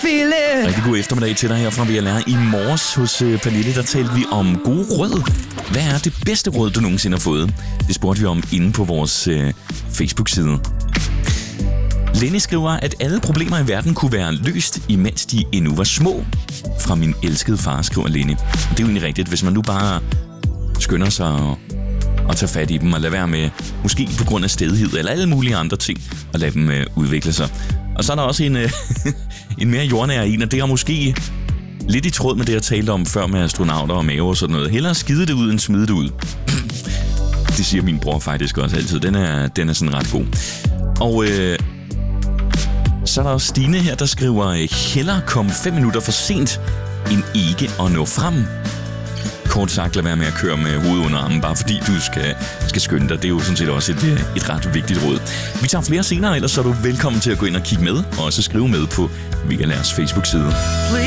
Rigtig god eftermiddag til dig her fra VLR. I morges hos Pernille, der talte vi om gode råd. Hvad er det bedste råd, du nogensinde har fået? Det spurgte vi om inde på vores Facebook-side. Lenny skriver, at alle problemer i verden kunne være løst, imens de endnu var små. Fra min elskede far, skriver Lenny. Det er jo egentlig rigtigt, hvis man nu bare skynder sig og tage fat i dem og lade være med, måske på grund af stedhed eller alle mulige andre ting, og lade dem udvikle sig. Og så er der også en mere jordnær en, og det er måske lidt i tråd med det, jeg talte om før med astronauter og mave og sådan noget. Hellere skide det ud, end smide det ud. Det siger min bror faktisk også altid. Den er sådan ret god. Og så er der også Stine her, der skriver, hellere komme 5 minutter for sent, end ikke at nå frem. Kort sagt, lad være med at køre med hovedet under armen, bare fordi du skal skynde dig. Det er jo sådan set også et ret vigtigt råd. Vi tager flere senere, ellers så er du velkommen til at gå ind og kigge med, og også skrive med på VLR's Facebook-side.